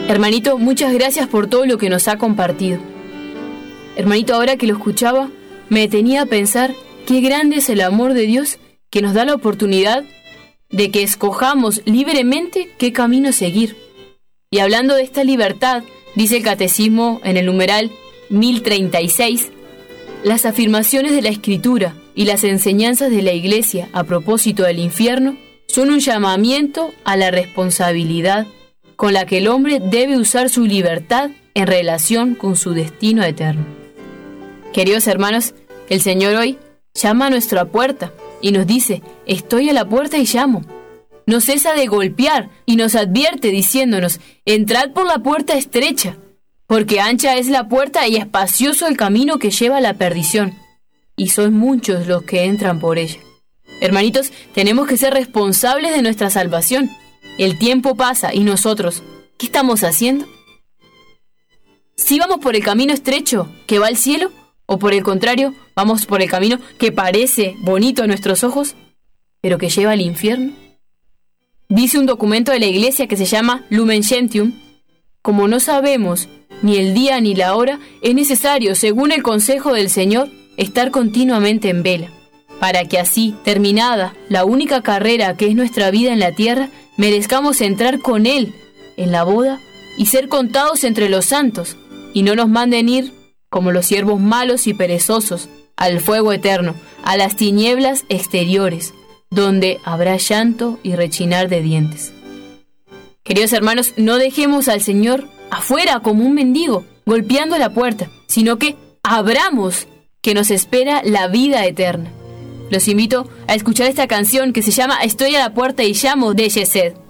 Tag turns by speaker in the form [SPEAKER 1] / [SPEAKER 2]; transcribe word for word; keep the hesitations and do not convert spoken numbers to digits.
[SPEAKER 1] Hermanito, muchas gracias por todo lo que nos ha compartido. Hermanito, ahora que lo escuchaba, me detenía a pensar qué grande es el amor de Dios que nos da la oportunidad de que escojamos libremente qué camino seguir. Y hablando de esta libertad, dice el Catecismo en el numeral mil treinta y seis, las afirmaciones de la Escritura y las enseñanzas de la Iglesia a propósito del infierno son un llamamiento a la responsabilidad con la que el hombre debe usar su libertad en relación con su destino eterno. Queridos hermanos, el Señor hoy llama a nuestra puerta y nos dice: estoy a la puerta y llamo. No cesa de golpear y nos advierte diciéndonos: entrad por la puerta estrecha, porque ancha es la puerta y espacioso el camino que lleva a la perdición, y son muchos los que entran por ella. Hermanitos, tenemos que ser responsables de nuestra salvación. El tiempo pasa y nosotros, ¿qué estamos haciendo? ¿Si vamos por el camino estrecho que va al cielo? ¿O por el contrario, vamos por el camino que parece bonito a nuestros ojos, pero que lleva al infierno? Dice un documento de la Iglesia que se llama Lumen Gentium: como no sabemos ni el día ni la hora, es necesario, según el consejo del Señor, estar continuamente en vela, para que así, terminada la única carrera que es nuestra vida en la tierra, merezcamos entrar con Él en la boda y ser contados entre los santos, y no nos manden ir, como los siervos malos y perezosos, al fuego eterno, a las tinieblas exteriores, donde habrá llanto y rechinar de dientes. Queridos hermanos, no dejemos al Señor afuera como un mendigo, golpeando la puerta, sino que abramos, que nos espera la vida eterna. Los invito a escuchar esta canción que se llama Estoy a la puerta y llamo, de Yesed.